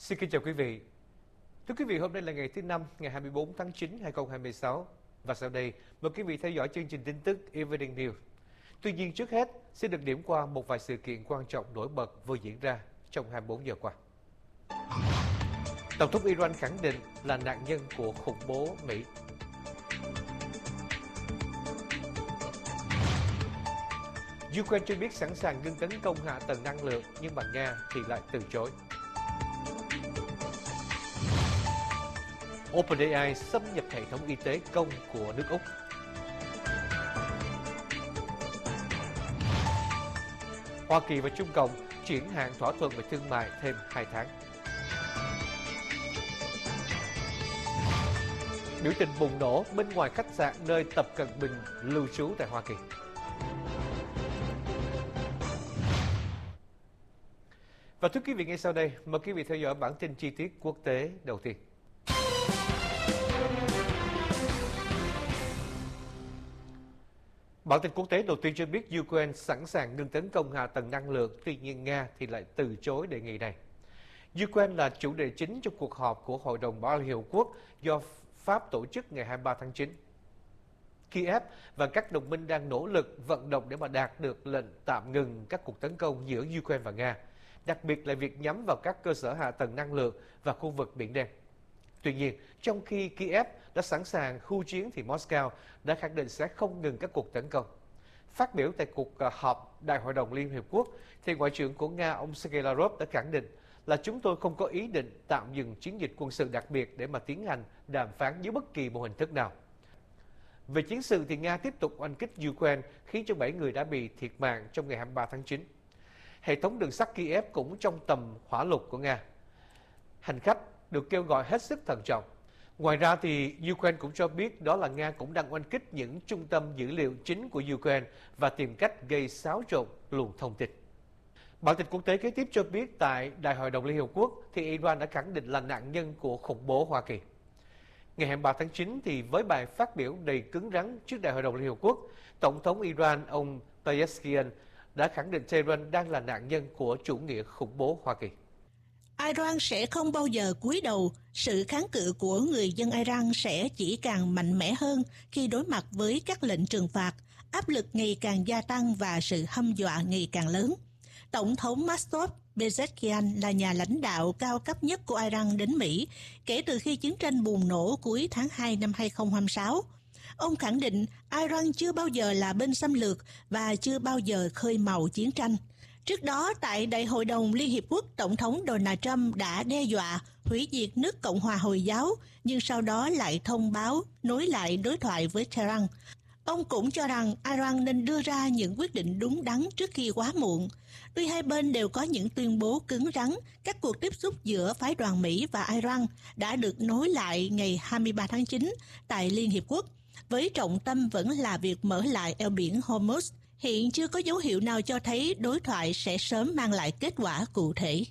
Xin kính chào quý vị. Thưa quý vị, hôm nay là ngày thứ Năm, ngày 24 tháng 9, 2026. Và sau đây, mời quý vị theo dõi chương trình tin tức Evening News. Tuy nhiên, trước hết, xin được điểm qua một vài sự kiện quan trọng nổi bật vừa diễn ra trong 24 giờ qua. Tổng thống Iran khẳng định là nạn nhân của khủng bố Mỹ. Ukraine cho biết sẵn sàng ngưng tấn công hạ tầng năng lượng, nhưng mà Nga thì lại từ chối. OpenAI xâm nhập hệ thống y tế công của nước Úc. Hoa Kỳ và Trung Cộng chuyển hạn thỏa thuận về thương mại thêm 2 tháng. Biểu tình bùng nổ bên ngoài khách sạn nơi Tập Cận Bình lưu trú tại Hoa Kỳ. Và thưa quý vị, ngay sau đây, mời quý vị theo dõi bản tin chi tiết quốc tế đầu tiên. Bản tin quốc tế đầu tiên cho biết Ukraine sẵn sàng ngừng tấn công hạ tầng năng lượng, tuy nhiên Nga thì lại từ chối đề nghị này. Ukraine là chủ đề chính trong cuộc họp của Hội đồng Bảo an Liên Hợp Quốc do Pháp tổ chức ngày 23 tháng 9. Kiev và các đồng minh đang nỗ lực vận động để mà đạt được lệnh tạm ngừng các cuộc tấn công giữa Ukraine và Nga, đặc biệt là việc nhắm vào các cơ sở hạ tầng năng lượng và khu vực Biển Đen. Tuy nhiên, trong khi Kiev đã sẵn sàng hưu chiến thì Moscow đã khẳng định sẽ không ngừng các cuộc tấn công. Phát biểu tại cuộc họp Đại hội đồng Liên Hiệp Quốc, thì Ngoại trưởng của Nga ông Sergei Lavrov đã khẳng định là chúng tôi không có ý định tạm dừng chiến dịch quân sự đặc biệt để mà tiến hành đàm phán dưới bất kỳ một hình thức nào. Về chiến sự thì Nga tiếp tục oanh kích Ukraine khiến cho 7 người đã bị thiệt mạng trong ngày 23 tháng 9. Hệ thống đường sắt Kiev cũng trong tầm hỏa lực của Nga. Hành khách được kêu gọi hết sức thận trọng. Ngoài ra thì Ukraine cũng cho biết đó là Nga cũng đang oanh kích những trung tâm dữ liệu chính của Ukraine và tìm cách gây xáo trộn luồng thông tin. Bản tin quốc tế kế tiếp cho biết tại Đại hội đồng Liên Hợp Quốc thì Iran đã khẳng định là nạn nhân của khủng bố Hoa Kỳ. Ngày 23 tháng 9 thì với bài phát biểu đầy cứng rắn trước Đại hội đồng Liên Hợp Quốc, Tổng thống Iran ông Pezeshkian đã khẳng định Tehran đang là nạn nhân của chủ nghĩa khủng bố Hoa Kỳ. Iran sẽ không bao giờ cúi đầu, sự kháng cự của người dân Iran sẽ chỉ càng mạnh mẽ hơn khi đối mặt với các lệnh trừng phạt, áp lực ngày càng gia tăng và sự hăm dọa ngày càng lớn. Tổng thống Masoud Pezeshkian là nhà lãnh đạo cao cấp nhất của Iran đến Mỹ kể từ khi chiến tranh bùng nổ cuối tháng 2 năm 2026. Ông khẳng định Iran chưa bao giờ là bên xâm lược và chưa bao giờ khơi mào chiến tranh. Trước đó, tại Đại hội đồng Liên Hiệp Quốc, Tổng thống Donald Trump đã đe dọa hủy diệt nước Cộng hòa Hồi giáo, nhưng sau đó lại thông báo nối lại đối thoại với Tehran. Ông cũng cho rằng Iran nên đưa ra những quyết định đúng đắn trước khi quá muộn. Tuy hai bên đều có những tuyên bố cứng rắn, các cuộc tiếp xúc giữa phái đoàn Mỹ và Iran đã được nối lại ngày 23 tháng 9 tại Liên Hiệp Quốc, với trọng tâm vẫn là việc mở lại eo biển Hormuz. Hiện chưa có dấu hiệu nào cho thấy đối thoại sẽ sớm mang lại kết quả cụ thể.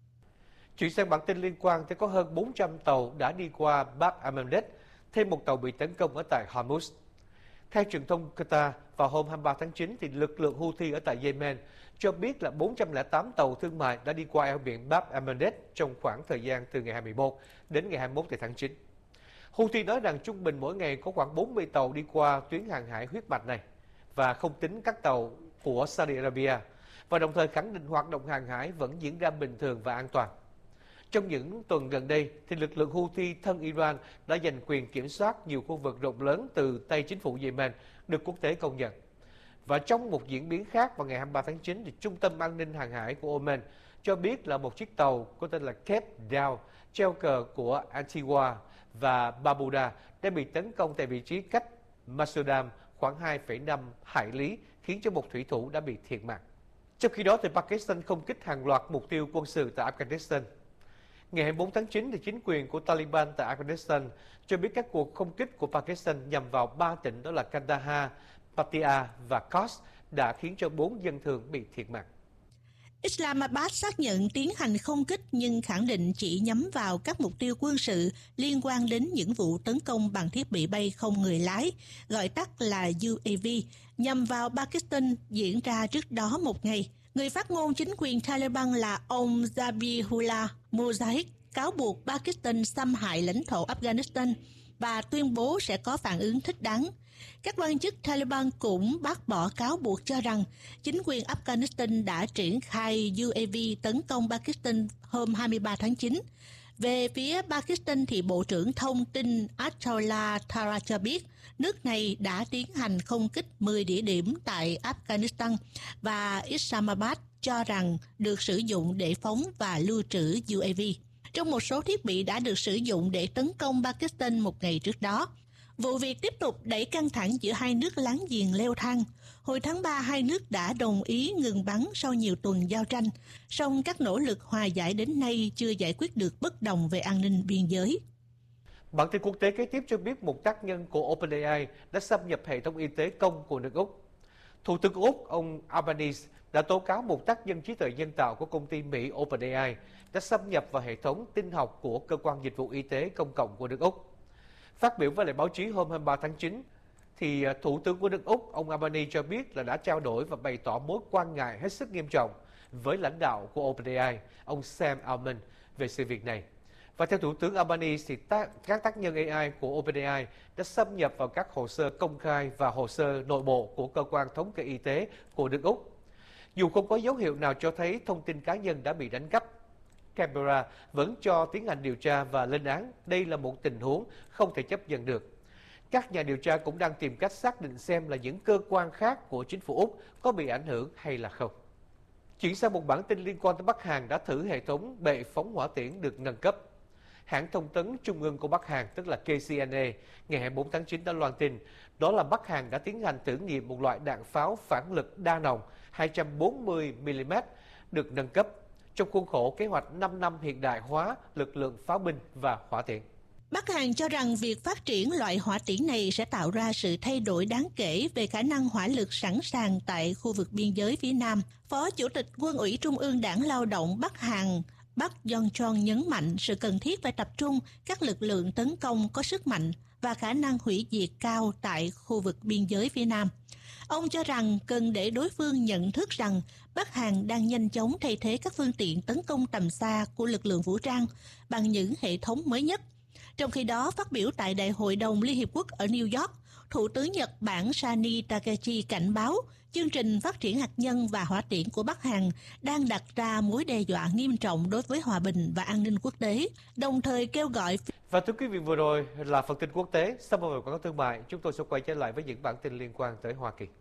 Chuyển sang bản tin liên quan thì có hơn 400 tàu đã đi qua Bab el-Mandeb, thêm một tàu bị tấn công ở tại Hormuz. Theo truyền thông Qatar, vào hôm 23 tháng 9, thì lực lượng Houthi ở tại Yemen cho biết là 408 tàu thương mại đã đi qua eo biển Bab el-Mandeb trong khoảng thời gian từ ngày 21 đến ngày 21 tháng 9. Houthi nói rằng trung bình mỗi ngày có khoảng 40 tàu đi qua tuyến hàng hải huyết mạch này, và không tính các tàu của Saudi Arabia, và đồng thời khẳng định hoạt động hàng hải vẫn diễn ra bình thường và an toàn. Trong những tuần gần đây, thì lực lượng Houthi thân Iran đã giành quyền kiểm soát nhiều khu vực rộng lớn từ tay chính phủ Yemen được quốc tế công nhận. Và trong một diễn biến khác, vào ngày 23 tháng 9, thì Trung tâm An ninh Hàng hải của Oman cho biết là một chiếc tàu có tên là Cape Down, treo cờ của Antigua và Barbuda đã bị tấn công tại vị trí cách Masudam khoảng 2,5 hải lý, khiến cho một thủy thủ đã bị thiệt mạng. Trong khi đó, thì Pakistan không kích hàng loạt mục tiêu quân sự tại Afghanistan. Ngày 24 tháng 9, thì chính quyền của Taliban tại Afghanistan cho biết các cuộc không kích của Pakistan nhằm vào 3 tỉnh đó là Kandahar, Patia và Khost đã khiến cho 4 dân thường bị thiệt mạng. Islamabad xác nhận tiến hành không kích nhưng khẳng định chỉ nhắm vào các mục tiêu quân sự liên quan đến những vụ tấn công bằng thiết bị bay không người lái, gọi tắt là UAV, nhằm vào Pakistan diễn ra trước đó một ngày. Người phát ngôn chính quyền Taliban là ông Zabihullah Mujahid cáo buộc Pakistan xâm hại lãnh thổ Afghanistan và tuyên bố sẽ có phản ứng thích đáng. Các quan chức Taliban cũng bác bỏ cáo buộc cho rằng chính quyền Afghanistan đã triển khai UAV tấn công Pakistan hôm 23 tháng 9. Về phía Pakistan thì Bộ trưởng Thông tin Atullah Tara cho biết nước này đã tiến hành không kích 10 địa điểm tại Afghanistan và Islamabad cho rằng được sử dụng để phóng và lưu trữ UAV. Trong một số thiết bị đã được sử dụng để tấn công Pakistan một ngày trước đó. Vụ việc tiếp tục đẩy căng thẳng giữa hai nước láng giềng leo thang. Hồi tháng 3, hai nước đã đồng ý ngừng bắn sau nhiều tuần giao tranh, song các nỗ lực hòa giải đến nay chưa giải quyết được bất đồng về an ninh biên giới. Bản tin quốc tế kế tiếp cho biết một tác nhân của OpenAI đã xâm nhập hệ thống y tế công của nước Úc. Thủ tướng Úc, ông Albanese, đã tố cáo một tác nhân trí tuệ nhân tạo của công ty Mỹ OpenAI đã xâm nhập vào hệ thống tin học của Cơ quan Dịch vụ Y tế Công cộng của nước Úc. Phát biểu với lại báo chí hôm 23 tháng 9, thì Thủ tướng của nước Úc, ông Albanese cho biết là đã trao đổi và bày tỏ mối quan ngại hết sức nghiêm trọng với lãnh đạo của OpenAI, ông Sam Altman, về sự việc này. Và theo Thủ tướng Albanese, thì các tác nhân AI của OpenAI đã xâm nhập vào các hồ sơ công khai và hồ sơ nội bộ của Cơ quan Thống kê Y tế của nước Úc. Dù không có dấu hiệu nào cho thấy thông tin cá nhân đã bị đánh cắp, Canberra vẫn cho tiến hành điều tra và lên án đây là một tình huống không thể chấp nhận được. Các nhà điều tra cũng đang tìm cách xác định xem là những cơ quan khác của chính phủ Úc có bị ảnh hưởng hay là không. Chuyển sang một bản tin liên quan tới Bắc Hàn đã thử hệ thống bệ phóng hỏa tiễn được nâng cấp. Hãng thông tấn trung ương của Bắc Hàn, tức là KCNA, ngày 24 tháng 9 đã loan tin đó là Bắc Hàn đã tiến hành thử nghiệm một loại đạn pháo phản lực đa nòng 240mm được nâng cấp trong khuôn khổ kế hoạch 5 năm hiện đại hóa lực lượng pháo binh và hỏa tiễn. Bắc Hàn cho rằng việc phát triển loại hỏa tiễn này sẽ tạo ra sự thay đổi đáng kể về khả năng hỏa lực sẵn sàng tại khu vực biên giới phía Nam. Phó Chủ tịch Quân ủy Trung ương Đảng Lao động Bắc Hàn Park Yong-chol nhấn mạnh sự cần thiết phải tập trung các lực lượng tấn công có sức mạnh và khả năng hủy diệt cao tại khu vực biên giới phía Nam. Ông cho rằng cần để đối phương nhận thức rằng Bắc Hàn đang nhanh chóng thay thế các phương tiện tấn công tầm xa của lực lượng vũ trang bằng những hệ thống mới nhất. Trong khi đó, phát biểu tại Đại hội đồng Liên Hiệp Quốc ở New York, Thủ tướng Nhật Bản Sani Takaichi cảnh báo chương trình phát triển hạt nhân và hỏa tiễn của Bắc Hàn đang đặt ra mối đe dọa nghiêm trọng đối với hòa bình và an ninh quốc tế, đồng thời kêu gọi... Và thưa quý vị, vừa rồi là phần tin quốc tế. Sau một quảng cáo thương mại, chúng tôi sẽ quay trở lại với những bản tin liên quan tới Hoa Kỳ.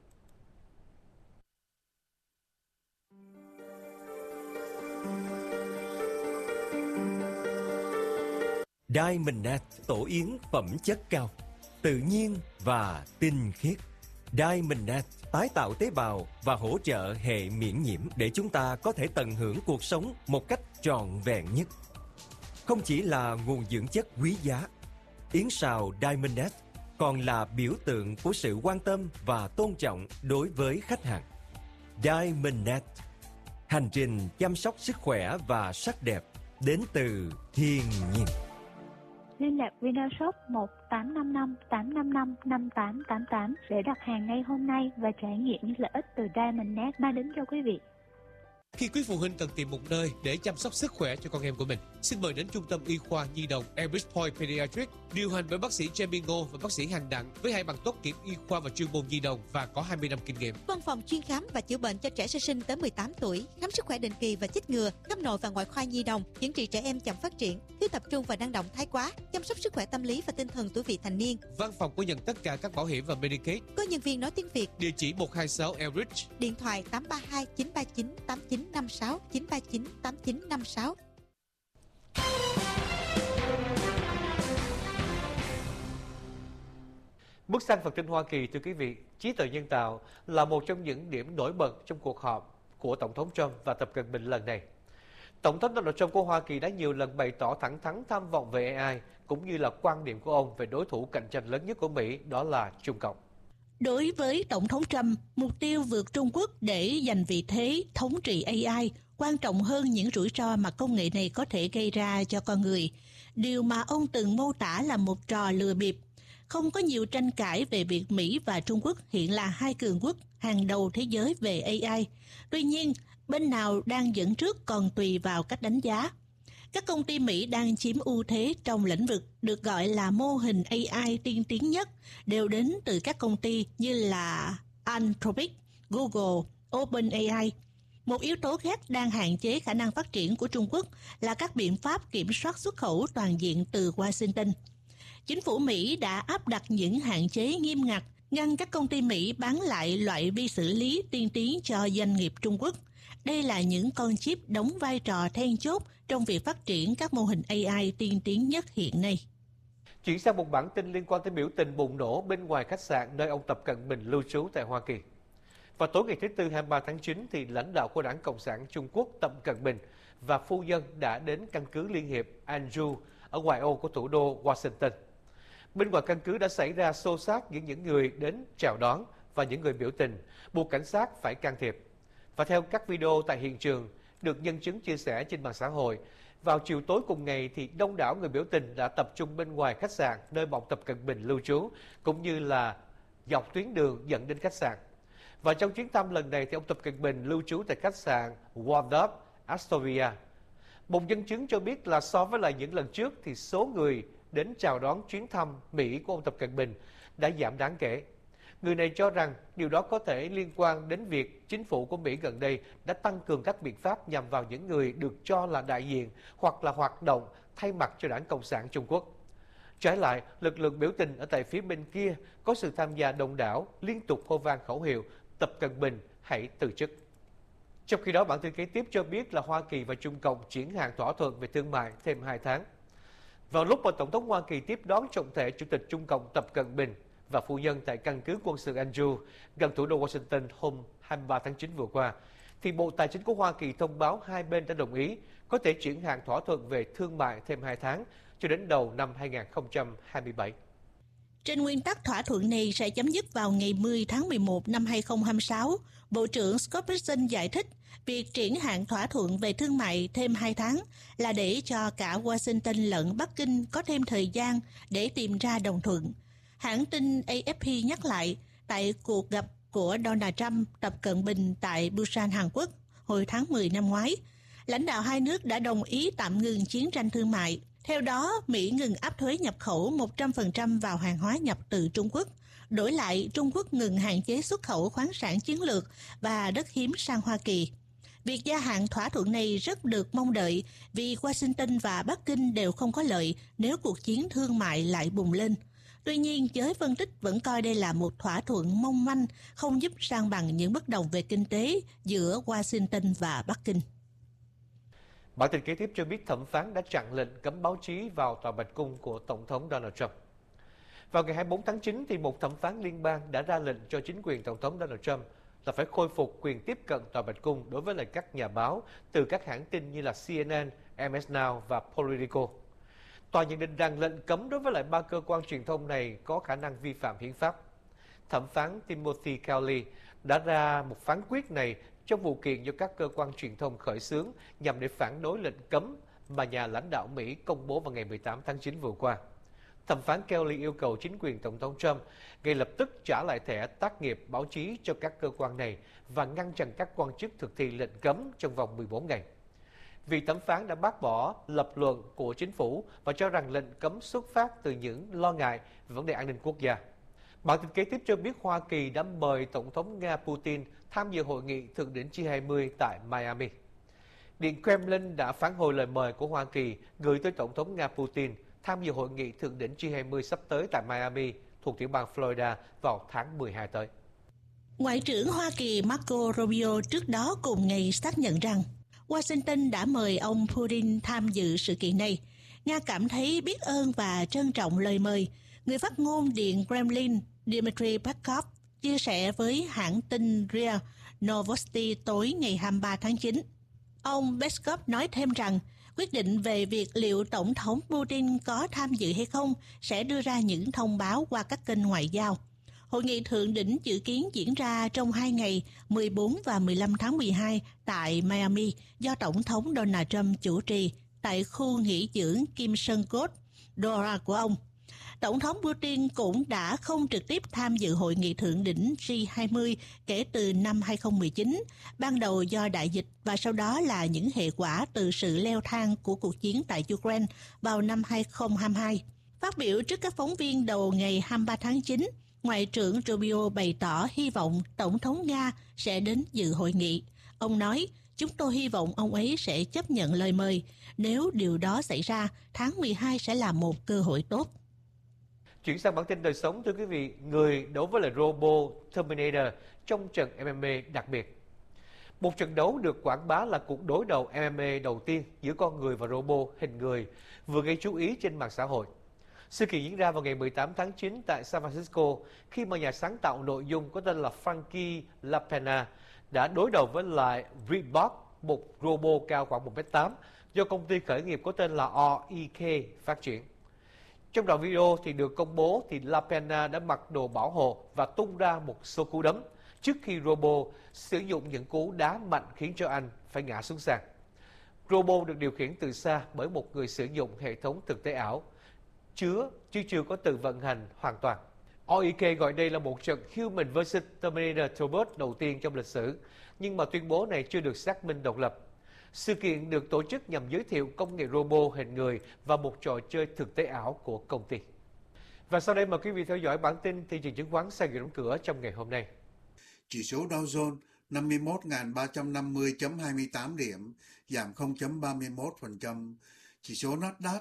Diamondnet tổ yến phẩm chất cao, tự nhiên và tinh khiết. Diamondnet tái tạo tế bào và hỗ trợ hệ miễn nhiễm để chúng ta có thể tận hưởng cuộc sống một cách trọn vẹn nhất. Không chỉ là nguồn dưỡng chất quý giá, yến sào Diamondnet còn là biểu tượng của sự quan tâm và tôn trọng đối với khách hàng. Diamondnet, hành trình chăm sóc sức khỏe và sắc đẹp đến từ thiên nhiên. Liên lạc Vinashop 1855 855 5888 để đặt hàng ngay hôm nay và trải nghiệm những lợi ích từ Diamondnet mang đến cho quý vị. Khi quý phụ huynh cần tìm một nơi để chăm sóc sức khỏe cho con em của mình, xin mời đến Trung tâm Y khoa Nhi đồng Elbridge Point Pediatric, điều hành bởi bác sĩ Jamie Ngô và bác sĩ Hàng Đặng với 2 bằng tốt nghiệp y khoa và chuyên môn nhi đồng và có 20 năm kinh nghiệm. Văn phòng chuyên khám và chữa bệnh cho trẻ sơ sinh tới 18 tuổi, khám sức khỏe định kỳ và chích ngừa, khắp nội và ngoại khoa nhi đồng, chữa trị trẻ em chậm phát triển, thiếu tập trung và năng động thái quá, chăm sóc sức khỏe tâm lý và tinh thần tuổi vị thành niên. Văn phòng có nhận tất cả các bảo hiểm và Medicaid. Có nhân viên nói tiếng Việt. Địa chỉ 126 Elbridge. Điện thoại 832 939 8956 939 8956. Bước sang phần tin Hoa Kỳ, thưa quý vị, trí tuệ nhân tạo là một trong những điểm nổi bật trong cuộc họp của Tổng thống Trump và Tập Cận Bình lần này. Tổng thống Donald Trump của Hoa Kỳ đã nhiều lần bày tỏ thẳng thắn tham vọng về AI, cũng như là quan điểm của ông về đối thủ cạnh tranh lớn nhất của Mỹ, đó là Trung Cộng. Đối với Tổng thống Trump, mục tiêu vượt Trung Quốc để giành vị thế thống trị AI quan trọng hơn những rủi ro mà công nghệ này có thể gây ra cho con người. Điều mà ông từng mô tả là một trò lừa bịp. Không có nhiều tranh cãi về việc Mỹ và Trung Quốc hiện là hai cường quốc hàng đầu thế giới về AI. Tuy nhiên, bên nào đang dẫn trước còn tùy vào cách đánh giá. Các công ty Mỹ đang chiếm ưu thế trong lĩnh vực được gọi là mô hình AI tiên tiến nhất, đều đến từ các công ty như là Anthropic, Google, OpenAI. Một yếu tố khác đang hạn chế khả năng phát triển của Trung Quốc là các biện pháp kiểm soát xuất khẩu toàn diện từ Washington. Chính phủ Mỹ đã áp đặt những hạn chế nghiêm ngặt, ngăn các công ty Mỹ bán lại loại vi xử lý tiên tiến cho doanh nghiệp Trung Quốc. Đây là những con chip đóng vai trò then chốt trong việc phát triển các mô hình AI tiên tiến nhất hiện nay. Chuyển sang một bản tin liên quan tới biểu tình bùng nổ bên ngoài khách sạn nơi ông Tập Cận Bình lưu trú tại Hoa Kỳ. Vào tối ngày thứ Tư 23 tháng 9, thì lãnh đạo của Đảng Cộng sản Trung Quốc Tập Cận Bình và phu nhân đã đến căn cứ Liên hiệp Anju ở ngoại ô của thủ đô Washington. Bên ngoài căn cứ đã xảy ra xô xát giữa những người đến chào đón và những người biểu tình, buộc cảnh sát phải can thiệp. Và theo các video tại hiện trường được nhân chứng chia sẻ trên mạng xã hội, vào chiều tối cùng ngày thì đông đảo người biểu tình đã tập trung bên ngoài khách sạn nơi ông Tập Cận Bình lưu trú, cũng như là dọc tuyến đường dẫn đến khách sạn. Và trong chuyến thăm lần này thì ông Tập Cận Bình lưu trú tại khách sạn Waldorf Astoria. Một nhân chứng cho biết là so với lại những lần trước thì số người đến chào đón chuyến thăm Mỹ của ông Tập Cận Bình đã giảm đáng kể. Người này cho rằng điều đó có thể liên quan đến việc chính phủ của Mỹ gần đây đã tăng cường các biện pháp nhằm vào những người được cho là đại diện hoặc là hoạt động thay mặt cho Đảng Cộng sản Trung Quốc. Trái lại, lực lượng biểu tình ở tại phía bên kia có sự tham gia đông đảo, liên tục hô vang khẩu hiệu Tập Cận Bình hãy từ chức. Trong khi đó, bản tin kế tiếp cho biết là Hoa Kỳ và Trung Cộng chuyển hạn thỏa thuận về thương mại thêm 2 tháng. Vào lúc mà Tổng thống Hoa Kỳ tiếp đón trọng thể Chủ tịch Trung Cộng Tập Cận Bình và phu nhân tại căn cứ quân sự Anju gần thủ đô Washington hôm 23 tháng 9 vừa qua, thì Bộ Tài chính của Hoa Kỳ thông báo hai bên đã đồng ý có thể chuyển hạn thỏa thuận về thương mại thêm 2 tháng cho đến đầu năm 2027. Trên nguyên tắc thỏa thuận này sẽ chấm dứt vào ngày 10 tháng 11 năm 2026, Bộ trưởng Scott Bessent giải thích việc triển hạn thỏa thuận về thương mại thêm 2 tháng là để cho cả Washington lẫn Bắc Kinh có thêm thời gian để tìm ra đồng thuận. Hãng tin AFP nhắc lại, tại cuộc gặp của Donald Trump, Tập Cận Bình tại Busan, Hàn Quốc hồi tháng 10 năm ngoái, lãnh đạo hai nước đã đồng ý tạm ngừng chiến tranh thương mại. Theo đó, Mỹ ngừng áp thuế nhập khẩu 100% vào hàng hóa nhập từ Trung Quốc. Đổi lại, Trung Quốc ngừng hạn chế xuất khẩu khoáng sản chiến lược và đất hiếm sang Hoa Kỳ. Việc gia hạn thỏa thuận này rất được mong đợi vì Washington và Bắc Kinh đều không có lợi nếu cuộc chiến thương mại lại bùng lên. Tuy nhiên, giới phân tích vẫn coi đây là một thỏa thuận mong manh, không giúp san bằng những bất đồng về kinh tế giữa Washington và Bắc Kinh. Bản tin kế tiếp cho biết thẩm phán đã chặn lệnh cấm báo chí vào Tòa Bạch Cung của Tổng thống Donald Trump. Vào ngày 24 tháng 9, thì một thẩm phán liên bang đã ra lệnh cho chính quyền Tổng thống Donald Trump là phải khôi phục quyền tiếp cận Tòa Bạch Cung đối với các nhà báo từ các hãng tin như là CNN, MS Now và Politico. Tòa nhận định rằng lệnh cấm đối với 3 cơ quan truyền thông này có khả năng vi phạm hiến pháp. Thẩm phán Timothy Kelly đã ra một phán quyết này trong vụ kiện do các cơ quan truyền thông khởi xướng nhằm để phản đối lệnh cấm mà nhà lãnh đạo Mỹ công bố vào ngày 18 tháng 9 vừa qua. Thẩm phán Kelly yêu cầu chính quyền Tổng thống Trump ngay lập tức trả lại thẻ tác nghiệp báo chí cho các cơ quan này và ngăn chặn các quan chức thực thi lệnh cấm trong vòng 14 ngày. Vị thẩm phán đã bác bỏ lập luận của chính phủ và cho rằng lệnh cấm xuất phát từ những lo ngại về vấn đề an ninh quốc gia. Bản tin kế tiếp cho biết Hoa Kỳ đã mời Tổng thống Nga Putin tham dự hội nghị thượng đỉnh G20 tại Miami. Điện Kremlin đã phản hồi lời mời của Hoa Kỳ gửi tới Tổng thống Nga Putin tham dự hội nghị thượng đỉnh G20 sắp tới tại Miami thuộc tiểu bang Florida vào tháng 12 tới. Ngoại trưởng Hoa Kỳ Marco Rubio trước đó cùng ngày xác nhận rằng Washington đã mời ông Putin tham dự sự kiện này. Nga cảm thấy biết ơn và trân trọng lời mời. Người phát ngôn Điện Kremlin Dmitry Peskov chia sẻ với hãng tin RIA Novosti tối ngày 23 tháng 9. Ông Peskov nói thêm rằng quyết định về việc liệu Tổng thống Putin có tham dự hay không sẽ đưa ra những thông báo qua các kênh ngoại giao. Hội nghị thượng đỉnh dự kiến diễn ra trong 2 ngày 14 và 15 tháng 12 tại Miami do Tổng thống Donald Trump chủ trì tại khu nghỉ dưỡng Kim Sơn Cốt, Dora của ông. Tổng thống Putin cũng đã không trực tiếp tham dự hội nghị thượng đỉnh G20 kể từ năm 2019, ban đầu do đại dịch và sau đó là những hệ quả từ sự leo thang của cuộc chiến tại Ukraine vào năm 2022. Phát biểu trước các phóng viên đầu ngày 23 tháng 9, Ngoại trưởng Rubio bày tỏ hy vọng Tổng thống Nga sẽ đến dự hội nghị. Ông nói, chúng tôi hy vọng ông ấy sẽ chấp nhận lời mời. Nếu điều đó xảy ra, tháng 12 sẽ là một cơ hội tốt. Chuyển sang bản tin đời sống, thưa quý vị, người đấu với lại robot Terminator trong trận MMA đặc biệt. Một trận đấu được quảng bá là cuộc đối đầu MMA đầu tiên giữa con người và robot hình người vừa gây chú ý trên mạng xã hội. Sự kiện diễn ra vào ngày 18 tháng 9 tại San Francisco khi mà nhà sáng tạo nội dung có tên là Frankie Lapena đã đối đầu với lại Reebok, một robot cao khoảng 1m8 do công ty khởi nghiệp có tên là REK phát triển. Trong đoạn video thì được công bố thì Lapena đã mặc đồ bảo hộ và tung ra một số cú đấm trước khi robot sử dụng những cú đá mạnh khiến cho anh phải ngã xuống sàn. Robot được điều khiển từ xa bởi một người sử dụng hệ thống thực tế ảo chứ chưa có từ vận hành hoàn toàn. REK gọi đây là một trận Human vs Terminator robot đầu tiên trong lịch sử, nhưng mà tuyên bố này chưa được xác minh độc lập. Sự kiện được tổ chức nhằm giới thiệu công nghệ robot hình người và một trò chơi thực tế ảo của công ty. Và sau đây mời quý vị theo dõi bản tin thị trường chứng khoán Sài Gòn đóng cửa trong ngày hôm nay. Chỉ số Dow Jones 51.350.28 điểm, giảm 0.31%. Chỉ số Nasdaq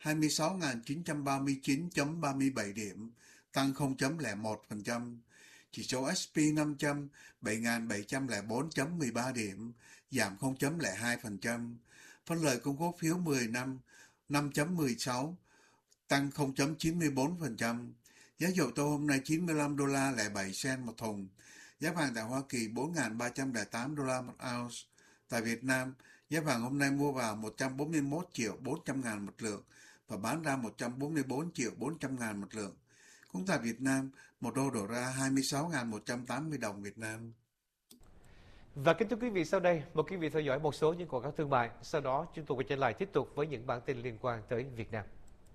26.939.37 điểm, tăng 0.01%. Chỉ số S&P 500 7.704.13 điểm, giảm 0.02%. Phân lời công bố phiếu 10 năm 5.16, tăng 0.94%. Giá dầu thô hôm nay $95.07 một thùng. Giá vàng tại Hoa Kỳ $4.308 một ounce. Tại Việt Nam, giá vàng hôm nay mua vào 141.400.000 một lượng và bán ra 144.400.000 một lượng. Cũng tại Việt Nam, một đô đổ ra 26.180 đồng Việt Nam. Và kính thưa quý vị, sau đây mời quý vị theo dõi một số những quảng cáo thương mại. Sau đó chúng tôi quay trở lại tiếp tục với những bản tin liên quan tới Việt Nam.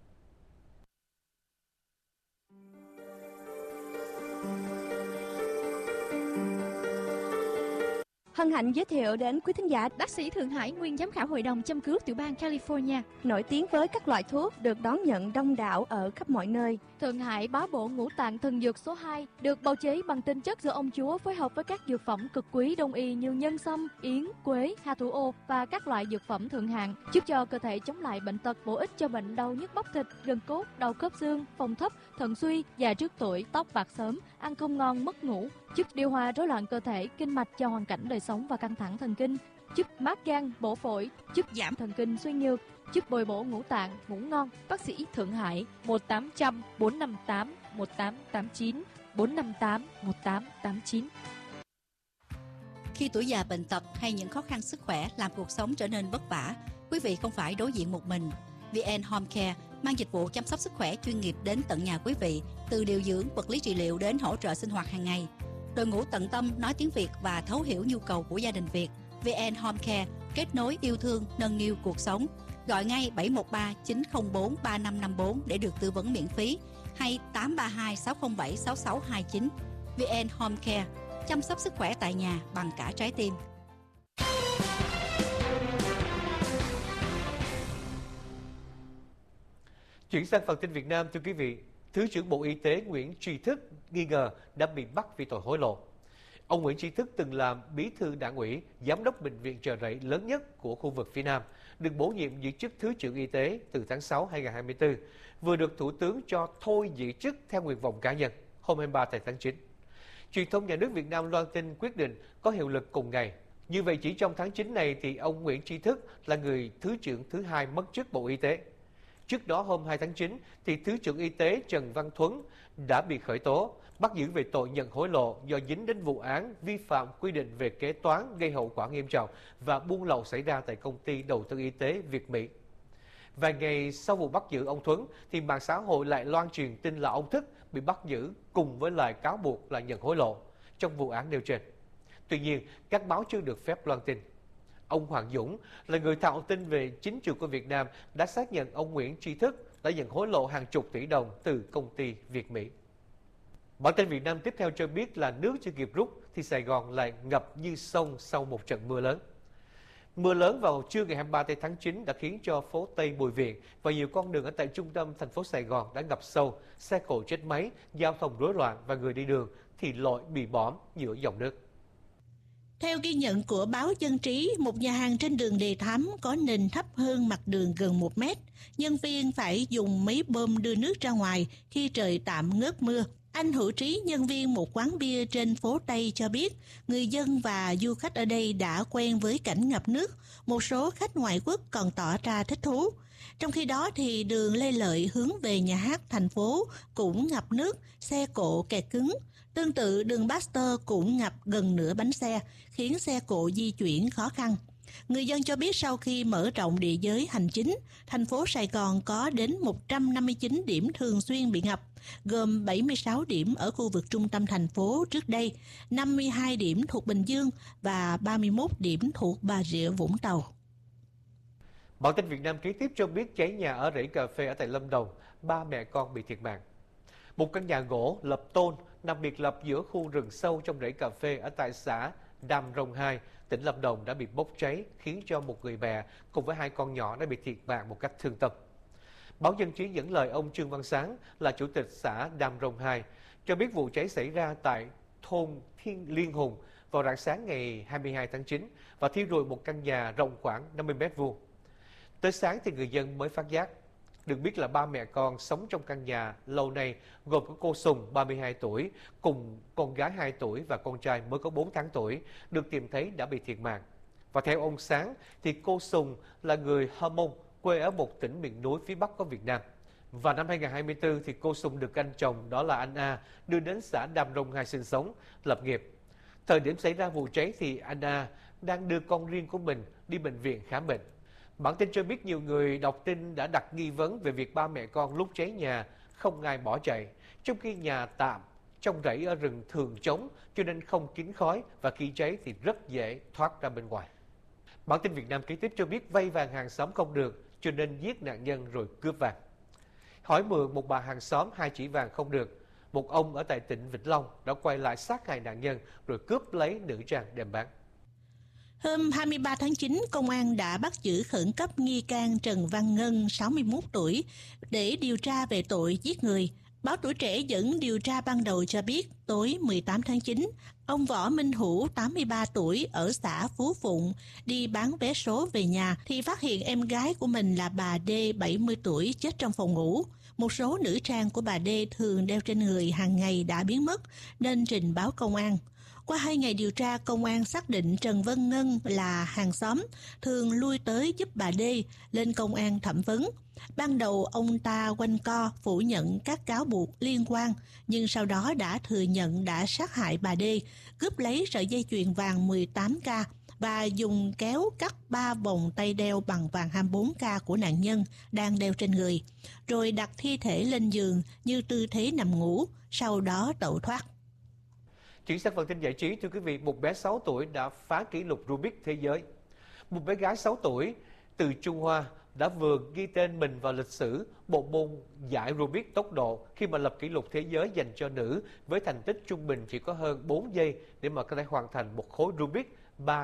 Hân hạnh giới thiệu đến quý thính giả bác sĩ Thượng Hải, nguyên giám khảo hội đồng châm cứu tiểu bang California, nổi tiếng với các loại thuốc được đón nhận đông đảo ở khắp mọi nơi. Thượng Hải bá bộ ngũ tạng thần dược số 2 được bào chế bằng tinh chất do ông chúa phối hợp với các dược phẩm cực quý đông y như nhân sâm, yến, quế, hà thủ ô và các loại dược phẩm thượng hạng, giúp cho cơ thể chống lại bệnh tật, bổ ích cho bệnh đau nhức bắp thịt, gân cốt, đau khớp xương, phong thấp, thận suy, già trước tuổi, tóc bạc sớm, ăn không ngon, mất ngủ, giúp điều hòa rối loạn cơ thể, kinh mạch cho hoàn cảnh đời sống và căng thẳng thần kinh, giúp mát gan, bổ phổi, giúp giảm thần kinh suy nhược, giúp bồi bổ ngũ tạng, ngủ ngon. Bác sĩ Thượng Hải 1800 458 1889 458 1889. Khi tuổi già bệnh tật hay những khó khăn sức khỏe làm cuộc sống trở nên vất vả, quý vị không phải đối diện một mình. VN Home Care mang dịch vụ chăm sóc sức khỏe chuyên nghiệp đến tận nhà quý vị, từ điều dưỡng, vật lý trị liệu đến hỗ trợ sinh hoạt hàng ngày. Đội ngũ tận tâm nói tiếng Việt và thấu hiểu nhu cầu của gia đình Việt. VN Home Care kết nối yêu thương, nâng niu cuộc sống. Gọi ngay 713 904 3554 để được tư vấn miễn phí, hay 832 607 6629. VN Home Care, chăm sóc sức khỏe tại nhà bằng cả trái tim. Chuyển sang phần tin Việt Nam, thưa quý vị, Thứ trưởng Bộ Y tế Nguyễn Tri Thức nghi ngờ đã bị bắt vì tội hối lộ. Ông Nguyễn Tri Thức từng làm bí thư Đảng ủy, giám đốc bệnh viện Chợ Rẫy lớn nhất của khu vực phía Nam, được bổ nhiệm giữ chức Thứ trưởng Y tế từ tháng 6 2024, vừa được Thủ tướng cho thôi giữ chức theo nguyện vọng cá nhân hôm 23 tháng 9. Truyền thông nhà nước Việt Nam loan tin quyết định có hiệu lực cùng ngày. Như vậy chỉ trong tháng 9 này thì ông Nguyễn Tri Thức là người Thứ trưởng thứ hai mất chức Bộ Y tế. Trước đó hôm 2 tháng 9 thì Thứ trưởng Y tế Trần Văn Thuấn đã bị khởi tố, bắt giữ về tội nhận hối lộ do dính đến vụ án vi phạm quy định về kế toán gây hậu quả nghiêm trọng và buôn lậu xảy ra tại công ty đầu tư y tế Việt Mỹ. Vài ngày sau vụ bắt giữ ông Thuấn thì mạng xã hội lại loan truyền tin là ông Thức bị bắt giữ cùng với lại cáo buộc là nhận hối lộ trong vụ án nêu trên. Tuy nhiên, các báo chưa được phép loan tin. Ông Hoàng Dũng là người thạo tin về chính trường của Việt Nam đã xác nhận ông Nguyễn Tri Thức đã nhận hối lộ hàng chục tỷ đồng từ công ty Việt Mỹ. Bản tin Việt Nam tiếp theo cho biết là nước chưa kịp rút thì Sài Gòn lại ngập như sông sau một trận mưa lớn. Mưa lớn vào trưa ngày 23 tháng 9 đã khiến cho phố Tây Bùi Viện và nhiều con đường ở tại trung tâm thành phố Sài Gòn đã ngập sâu, xe cộ chết máy, giao thông rối loạn và người đi đường thì lội bị bõm giữa dòng nước. Theo ghi nhận của báo Dân Trí, một nhà hàng trên đường Đề Thám có nền thấp hơn mặt đường gần 1 mét. Nhân viên phải dùng máy bơm đưa nước ra ngoài khi trời tạm ngớt mưa. Anh Hữu Trí, nhân viên một quán bia trên phố Tây cho biết, người dân và du khách ở đây đã quen với cảnh ngập nước. Một số khách ngoại quốc còn tỏ ra thích thú. Trong khi đó thì đường Lê Lợi hướng về nhà hát thành phố cũng ngập nước, xe cộ kẹt cứng. Tương tự đường Pasteur cũng ngập gần nửa bánh xe, khiến xe cộ di chuyển khó khăn. Người dân cho biết sau khi mở rộng địa giới hành chính, thành phố Sài Gòn có đến 159 điểm thường xuyên bị ngập, gồm 76 điểm ở khu vực trung tâm thành phố trước đây, 52 điểm thuộc Bình Dương và 31 điểm thuộc Bà Rịa Vũng Tàu. Bản tin Việt Nam kế tiếp cho biết cháy nhà ở rẫy cà phê ở tại Lâm Đồng, 3 mẹ con bị thiệt mạng. Một căn nhà gỗ lập tôn nằm biệt lập giữa khu rừng sâu trong rẫy cà phê ở tại xã Đam Rông 2, tỉnh Lâm Đồng đã bị bốc cháy, khiến cho một người mẹ cùng với 2 con nhỏ đã bị thiệt mạng một cách thương tâm. Báo Dân Trí dẫn lời ông Trương Văn Sáng là chủ tịch xã Đam Rông 2 cho biết vụ cháy xảy ra tại thôn Thiên Liên Hùng vào rạng sáng ngày 22 tháng 9 và thiêu rụi một căn nhà rộng khoảng 50 m². Tới sáng thì người dân mới phát giác. Được biết là 3 mẹ con sống trong căn nhà lâu nay gồm có cô Sùng 32 tuổi cùng con gái 2 tuổi và con trai mới có 4 tháng tuổi được tìm thấy đã bị thiệt mạng. Và theo ông Sáng thì cô Sùng là người Hơ Mông quê ở một tỉnh miền núi phía Bắc của Việt Nam. Và năm 2024 thì cô Sùng được anh chồng đó là anh A đưa đến xã Đam Rông 2 sinh sống, lập nghiệp. Thời điểm xảy ra vụ cháy thì anh A đang đưa con riêng của mình đi bệnh viện khám bệnh. Bản tin cho biết nhiều người đọc tin đã đặt nghi vấn về việc 3 mẹ con lúc cháy nhà không ai bỏ chạy, trong khi nhà tạm trong rẫy ở rừng thường trống cho nên không kín khói và khi cháy thì rất dễ thoát ra bên ngoài. Bản tin Việt Nam kế tiếp cho biết vay vàng hàng xóm không được cho nên giết nạn nhân rồi cướp vàng. Hỏi mượn một bà hàng xóm 2 chỉ vàng không được, một ông ở tại tỉnh Vĩnh Long đã quay lại sát hại nạn nhân rồi cướp lấy nữ trang đem bán. Hôm 23 tháng 9, công an đã bắt giữ khẩn cấp nghi can Trần Văn Ngân, 61 tuổi, để điều tra về tội giết người. Báo Tuổi Trẻ dẫn điều tra ban đầu cho biết, tối 18 tháng 9, ông Võ Minh Hữu, 83 tuổi, ở xã Phú Phụng, đi bán vé số về nhà thì phát hiện em gái của mình là bà D, 70 tuổi, chết trong phòng ngủ. Một số nữ trang của bà D thường đeo trên người hàng ngày đã biến mất, nên trình báo công an. Qua 2 ngày điều tra, công an xác định Trần Văn Ngân là hàng xóm, thường lui tới giúp bà D, lên công an thẩm vấn. Ban đầu ông ta quanh co phủ nhận các cáo buộc liên quan, nhưng sau đó đã thừa nhận đã sát hại bà D, cướp lấy sợi dây chuyền vàng 18K và dùng kéo cắt 3 vòng tay đeo bằng vàng 24K của nạn nhân đang đeo trên người, rồi đặt thi thể lên giường như tư thế nằm ngủ, sau đó tẩu thoát. Chuyển sang phần tin giải trí, thưa quý vị, một bé 6 tuổi đã phá kỷ lục Rubik thế giới. Một bé gái 6 tuổi từ Trung Hoa đã vừa ghi tên mình vào lịch sử bộ môn giải Rubik tốc độ khi mà lập kỷ lục thế giới dành cho nữ với thành tích trung bình chỉ có hơn 4 giây để mà có thể hoàn thành một khối Rubik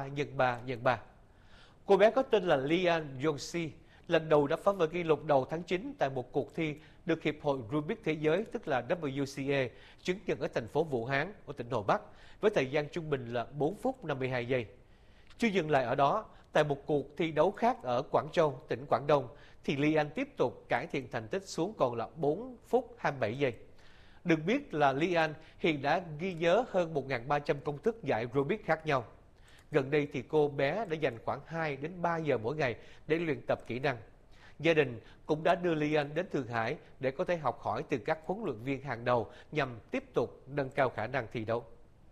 3x3x3. Cô bé có tên là Lian Yongxi, lần đầu đã phá vỡ kỷ lục đầu tháng 9 tại một cuộc thi được Hiệp hội Rubik Thế giới, tức là WCA, chứng nhận ở thành phố Vũ Hán, ở tỉnh Hồ Bắc, với thời gian trung bình là 4 phút 52 giây. Chưa dừng lại ở đó, tại một cuộc thi đấu khác ở Quảng Châu, tỉnh Quảng Đông, thì Lian tiếp tục cải thiện thành tích xuống còn là 4 phút 27 giây. Được biết là Lian hiện đã ghi nhớ hơn 1.300 công thức giải Rubik khác nhau. Gần đây thì cô bé đã dành khoảng 2 đến 3 giờ mỗi ngày để luyện tập kỹ năng. Gia đình cũng đã đưa Lian đến Thượng Hải để có thể học hỏi từ các huấn luyện viên hàng đầu nhằm tiếp tục nâng cao khả năng thi đấu.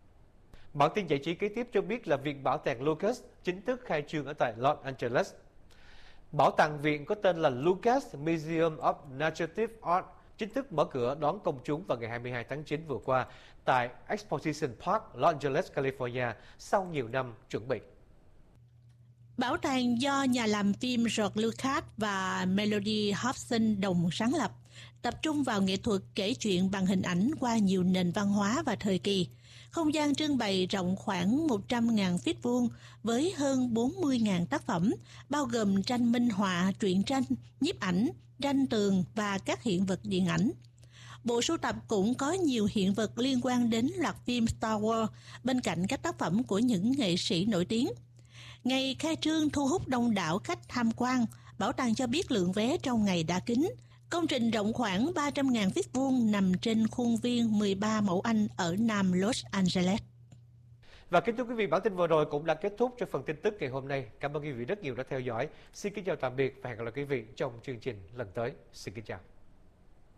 Bản tin giải trí kế tiếp cho biết là Viện Bảo tàng Lucas chính thức khai trương ở tại Los Angeles. Bảo tàng viện có tên là Lucas Museum of Narrative Art chính thức mở cửa đón công chúng vào ngày 22 tháng 9 vừa qua tại Exposition Park, Los Angeles, California sau nhiều năm chuẩn bị. Bảo tàng do nhà làm phim George Lucas và Melody Hobson đồng sáng lập, tập trung vào nghệ thuật kể chuyện bằng hình ảnh qua nhiều nền văn hóa và thời kỳ. Không gian trưng bày rộng khoảng 100.000 feet vuông với hơn 40.000 tác phẩm, bao gồm tranh minh họa, truyện tranh, nhiếp ảnh, tranh tường và các hiện vật điện ảnh. Bộ sưu tập cũng có nhiều hiện vật liên quan đến loạt phim Star Wars, bên cạnh các tác phẩm của những nghệ sĩ nổi tiếng. Ngày khai trương thu hút đông đảo khách tham quan, bảo tàng cho biết lượng vé trong ngày đã kín. Công trình rộng khoảng 300.000 feet vuông nằm trên khuôn viên 13 Mẫu Anh ở Nam Los Angeles. Và kính thưa quý vị, bản tin vừa rồi cũng đã kết thúc cho phần tin tức ngày hôm nay. Cảm ơn quý vị rất nhiều đã theo dõi. Xin kính chào tạm biệt và hẹn gặp lại quý vị trong chương trình lần tới. Xin kính chào.